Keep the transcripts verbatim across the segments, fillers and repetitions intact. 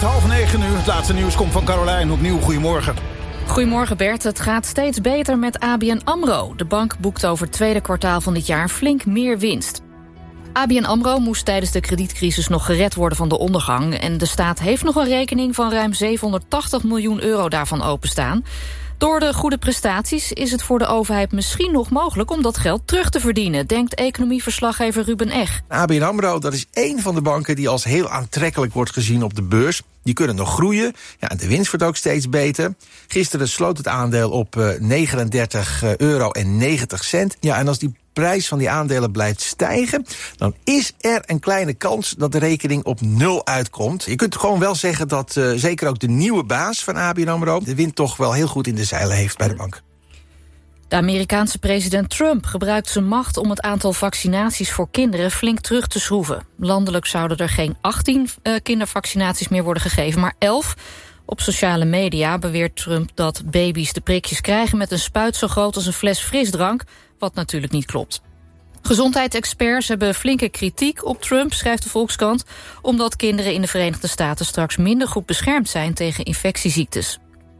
Half negen nu, het laatste nieuws komt van Carolijn. Opnieuw, goedemorgen. Goedemorgen Bert, het gaat steeds beter met A B N AMRO. De bank boekt over het tweede kwartaal van dit jaar flink meer winst. A B N AMRO moest tijdens de kredietcrisis nog gered worden van de ondergang. En de staat heeft nog een rekening van ruim zevenhonderdtachtig miljoen euro daarvan openstaan. Door de goede prestaties is het voor de overheid misschien nog mogelijk om dat geld terug te verdienen, denkt economieverslaggever Ruben Eg. A B N AMRO, dat is één van de banken die als heel aantrekkelijk wordt gezien op de beurs. Die kunnen nog groeien. Ja, en de winst wordt ook steeds beter. Gisteren sloot het aandeel op uh, negenendertig euro en negentig cent. Ja, en als die prijs van die aandelen blijft stijgen, dan is er een kleine kans dat de rekening op nul uitkomt. Je kunt gewoon wel zeggen dat uh, zeker ook de nieuwe baas van A B N AMRO de wind toch wel heel goed in de zeilen heeft bij de bank. De Amerikaanse president Trump gebruikt zijn macht om het aantal vaccinaties voor kinderen flink terug te schroeven. Landelijk zouden er geen achttien uh, kindervaccinaties meer worden gegeven, maar elf. Op sociale media beweert Trump dat baby's de prikjes krijgen met een spuit zo groot als een fles frisdrank, wat natuurlijk niet klopt. Gezondheidsexperts hebben flinke kritiek op Trump, schrijft de Volkskrant, omdat kinderen in de Verenigde Staten straks minder goed beschermd zijn tegen infectieziektes.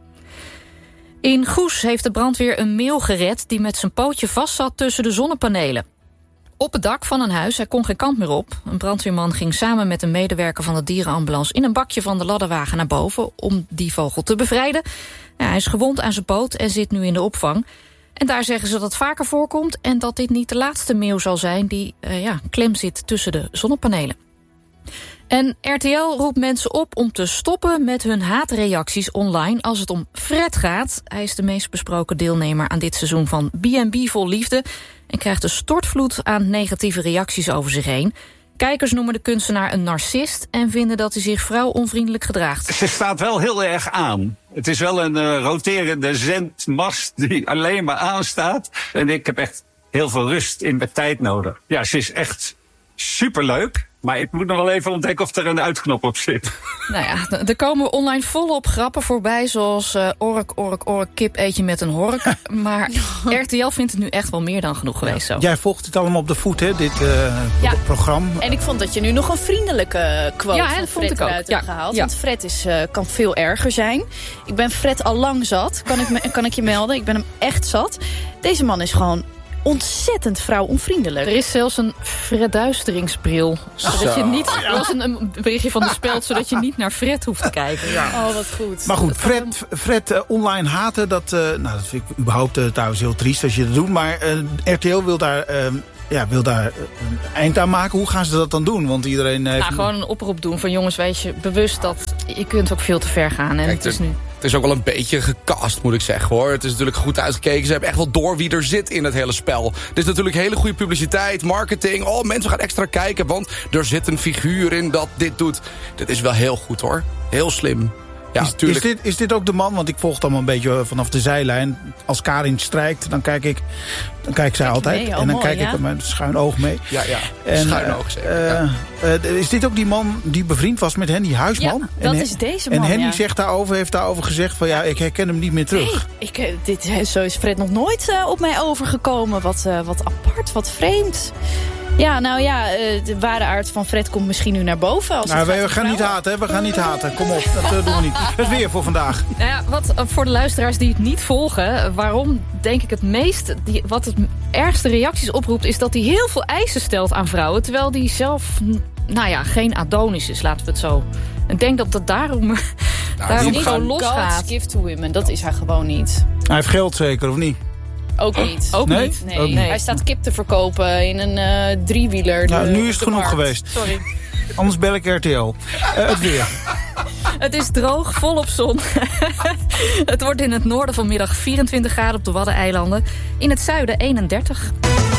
In Goes heeft de brandweer een meel gered die met zijn pootje vastzat tussen de zonnepanelen. Op het dak van een huis, hij kon geen kant meer op. Een brandweerman ging samen met een medewerker van de dierenambulance in een bakje van de ladderwagen naar boven om die vogel te bevrijden. Ja, hij is gewond aan zijn poot en zit nu in de opvang. En daar zeggen ze dat het vaker voorkomt en dat dit niet de laatste meeuw zal zijn die uh, ja, klem zit tussen de zonnepanelen. En R T L roept mensen op om te stoppen met hun haatreacties online als het om Fred gaat. Hij is de meest besproken deelnemer aan dit seizoen van B en B Vol Liefde en krijgt een stortvloed aan negatieve reacties over zich heen. Kijkers noemen de kunstenaar een narcist en vinden dat hij zich vrouwonvriendelijk gedraagt. Ze staat wel heel erg aan. Het is wel een uh, roterende zendmast die alleen maar aanstaat. En ik heb echt heel veel rust in mijn tijd nodig. Ja, ze is echt superleuk. Maar ik moet nog wel even ontdekken of er een uitknop op zit. Nou ja, er komen online volop grappen voorbij, zoals uh, ork, ork, ork, kip eet je met een hork. Maar R T L vindt het nu echt wel meer dan genoeg geweest zo. Jij volgt het allemaal op de voet, hè, dit uh, ja. programma. En ik vond dat je nu nog een vriendelijke quote ja, van Fred eruit hebt ja. gehaald. Ja. Want Fred is, uh, kan veel erger zijn. Ik ben Fred al lang zat, kan ik, me, kan ik je melden. Ik ben hem echt zat. Deze man is gewoon ontzettend vrouwonvriendelijk. Er is zelfs een verduisteringsbril. Zodat je niet, dat was een, een berichtje van de Speld, zodat je niet naar Fred hoeft te kijken. Ja. Oh, wat goed. Maar goed, Fred, Fred uh, online haten, dat, uh, nou, dat vind ik überhaupt uh, trouwens heel triest als je dat doet. Maar uh, R T L wil daar, uh, ja, wil daar uh, een eind aan maken. Hoe gaan ze dat dan doen? Want iedereen heeft... Nou, gewoon een oproep doen van jongens, weet je bewust dat je kunt ook veel te ver gaan. En Kijk, het is nu... Het is ook wel een beetje gecast, moet ik zeggen, hoor. Het is natuurlijk goed uitgekeken. Ze hebben echt wel door wie er zit in het hele spel. Het is natuurlijk hele goede publiciteit, marketing. Oh, mensen gaan extra kijken, want er zit een figuur in dat dit doet. Dit is wel heel goed, hoor. Heel slim. Ja, is, is, dit, is dit ook de man? Want ik volg het allemaal een beetje vanaf de zijlijn. Als Karin strijkt, dan kijk ik, dan kijk zij kijk altijd. Mee, oh, en dan mooi, kijk ja? ik met mijn schuin oog mee. Ja, ja. En, schuin oog zeker. Uh, ja. uh, is dit ook die man die bevriend was met Henny Huisman? Ja, dat en, is deze man, En Henny ja. zegt daarover, heeft daarover gezegd van ja, ik herken hem niet meer terug. Nee, ik, dit, zo is Fred nog nooit uh, op mij overgekomen. Wat, uh, wat apart, wat vreemd. Ja, nou ja, de ware aard van Fred komt misschien nu naar boven. Als nou, we gaan niet haten, hè? We gaan niet haten. Kom op, dat uh, doen we niet. Het weer voor vandaag. Nou ja, wat uh, voor de luisteraars die het niet volgen, waarom denk ik het meest, die, wat het ergste reacties oproept, is dat hij heel veel eisen stelt aan vrouwen, terwijl hij zelf, nou ja, geen Adonis is, laten we het zo. Ik denk dat dat daarom, nou, daarom gewoon losgaat. God's gift to women, dat is hij gewoon niet. Hij heeft geld zeker, of niet? Ook niet. Ook nee? niet. Nee. Ook niet. Hij staat kip te verkopen in een uh, driewieler. Nou, de, nu is het genoeg markt. geweest. Sorry. Anders bel ik R T L. Uh, het weer. Het is droog, volop zon. Het wordt in het noorden vanmiddag vierentwintig graden op de Waddeneilanden. In het zuiden eenendertig.